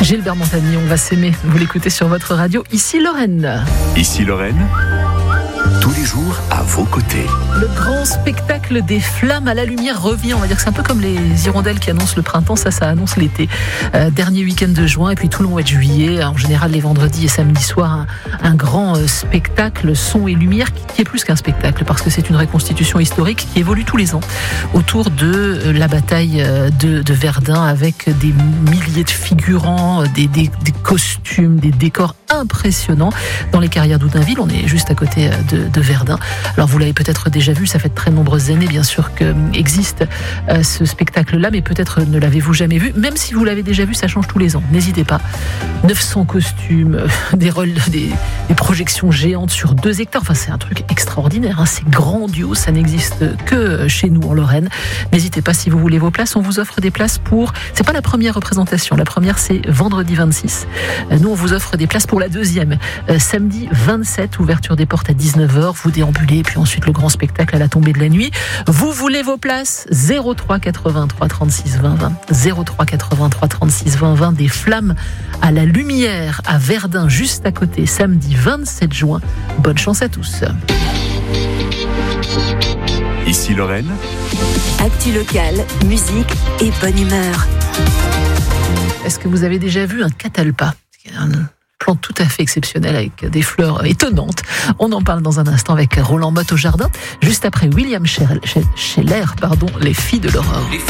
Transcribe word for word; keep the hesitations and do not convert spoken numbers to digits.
Gilbert Montagny, on va s'aimer. Vous l'écoutez sur votre radio. Ici Lorraine. Ici Lorraine, tous les jours à vos côtés. Le grand spectacle des flammes à la lumière revient. On va dire que c'est un peu comme les hirondelles qui annoncent le printemps. Ça, ça annonce l'été. Euh, dernier week-end de juin et puis tout le mois de juillet. En général, les vendredis et samedis soirs, un, un grand euh, spectacle son et lumière qui, qui est plus qu'un spectacle parce que c'est une reconstitution historique qui évolue tous les ans autour de euh, la bataille euh, de, de Verdun avec des milliers de figurants, des, des, des costumes, des décors impressionnants dans les carrières d'Oudinville. On est juste à côté de, de Verdun. Alors vous l'avez peut-être déjà vu, ça fait de très nombreuses années bien sûr qu'existe euh, ce spectacle-là, mais peut-être ne l'avez-vous jamais vu. Même si vous l'avez déjà vu, ça change tous les ans. N'hésitez pas. neuf cents costumes, des, rôles, des, des projections géantes sur deux hectares. Enfin, c'est un truc extraordinaire. Hein. C'est grandiose. Ça n'existe que chez nous en Lorraine. N'hésitez pas si vous voulez vos places. On vous offre des places pour... C'est pas la première représentation. La première, c'est vendredi vingt-six. Nous, on vous offre des places pour la deuxième. Euh, samedi vingt-sept, ouverture des portes à dix-neuf heures. Vous déambulez, puis ensuite le grand spectacle à la tombée de la nuit. Vous voulez vos places? zéro trois quatre-vingt-trois trente-six vingt vingt. zéro trois quatre-vingt-trois trente-six vingt vingt. Des flammes à la lumière à Verdun, juste à côté, samedi vingt-sept juin. Bonne chance à tous. Ici Lorraine, Actu locale, musique et bonne humeur. Est-ce que vous avez déjà vu un catalpa? Un plante tout à fait exceptionnelle avec des fleurs étonnantes. On en parle dans un instant avec Roland Motte au jardin, juste après William Scheller, pardon, Les Filles de l'Aurore.